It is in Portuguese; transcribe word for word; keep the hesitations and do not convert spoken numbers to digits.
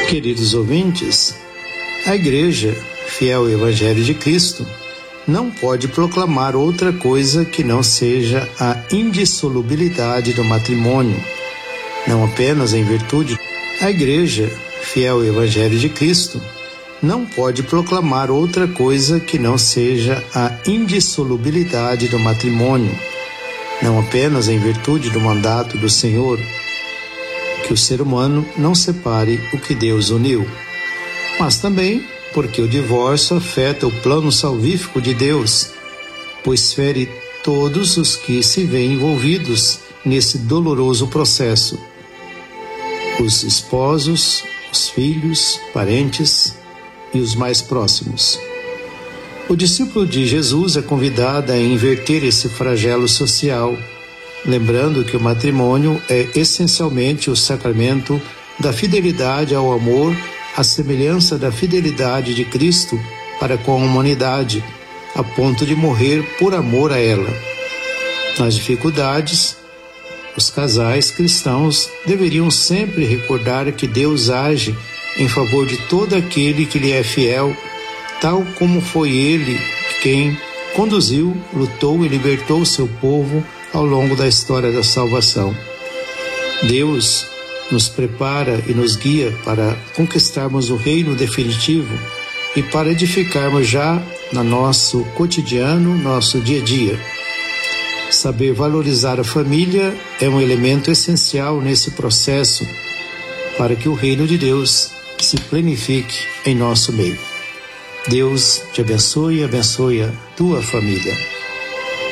Queridos ouvintes, a Igreja, fiel ao Evangelho de Cristo, não pode proclamar outra coisa que não seja a indissolubilidade do matrimônio, não apenas em virtude. A Igreja, fiel ao Evangelho de Cristo, não pode proclamar outra coisa que não seja a indissolubilidade do matrimônio, não apenas em virtude do mandato do Senhor, que o ser humano não separe o que Deus uniu, mas também porque o divórcio afeta o plano salvífico de Deus, pois fere todos os que se veem envolvidos nesse doloroso processo: os esposos, os filhos, parentes e os mais próximos. O discípulo de Jesus é convidado a inverter esse flagelo social, lembrando que o matrimônio é essencialmente o sacramento da fidelidade ao amor, à semelhança da fidelidade de Cristo para com a humanidade, a ponto de morrer por amor a ela. Nas dificuldades, os casais cristãos deveriam sempre recordar que Deus age em favor de todo aquele que lhe é fiel, tal como foi Ele quem conduziu, lutou e libertou seu povo ao longo da história da salvação. Deus nos prepara e nos guia para conquistarmos o reino definitivo e para edificarmos já no nosso cotidiano, nosso dia a dia. Saber valorizar a família é um elemento essencial nesse processo para que o reino de Deus se planifique em nosso meio. Deus te abençoe e abençoe a tua família.